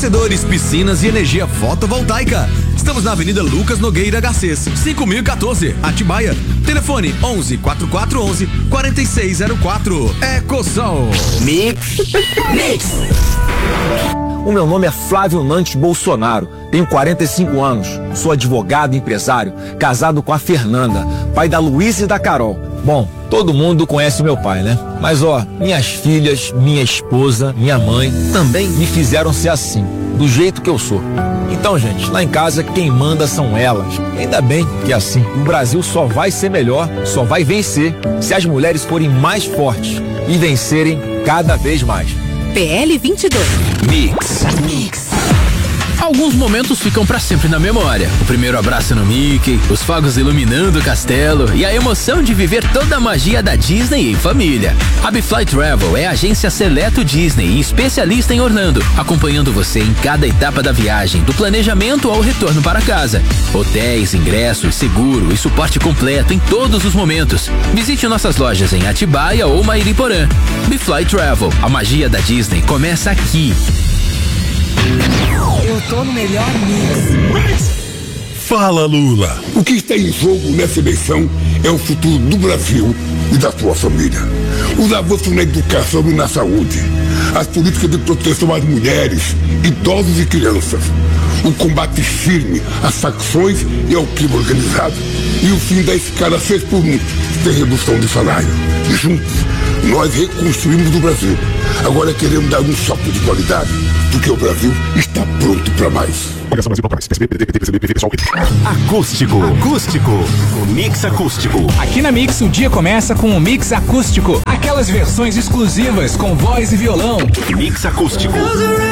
aquecedores, piscinas e energia fotovoltaica. Estamos na Avenida Lucas Nogueira Garcês, 5014, Atibaia. Telefone 11 4411 4604. EcoSol. Mix. O meu nome é Flávio Nantes Bolsonaro, tenho 45 anos, sou advogado e empresário, casado com a Fernanda, pai da Luísa e da Carol. Bom, todo mundo conhece meu pai, né? Mas minhas filhas, minha esposa, minha mãe também me fizeram ser assim, do jeito que eu sou. Então, gente, lá em casa quem manda são elas. Ainda bem que é assim. O Brasil só vai ser melhor, só vai vencer se as mulheres forem mais fortes e vencerem cada vez mais. PL 22. Mix. Alguns momentos ficam pra sempre na memória. O primeiro abraço no Mickey, os fogos iluminando o castelo e a emoção de viver toda a magia da Disney em família. A Bfly Travel é a agência Seleto Disney e especialista em Orlando, acompanhando você em cada etapa da viagem, do planejamento ao retorno para casa. Hotéis, ingressos, seguro e suporte completo em todos os momentos. Visite nossas lojas em Atibaia ou Mairiporã. Bfly Travel, a magia da Disney começa aqui. Eu tô no melhor mix. Fala, Lula. O que está em jogo nessa eleição é o futuro do Brasil e da sua família. Os avanços na educação e na saúde, as políticas de proteção às mulheres, idosos e crianças, o combate firme às facções e ao crime organizado e o fim da escala 6x1 sem redução de salário. Juntos, nós reconstruímos o Brasil. Agora queremos dar um salto de qualidade, porque o Brasil está pronto para mais. Acústico. O Mix Acústico. Aqui na Mix o dia começa com o Mix Acústico. Aquelas versões exclusivas com voz e violão. Mix Acústico.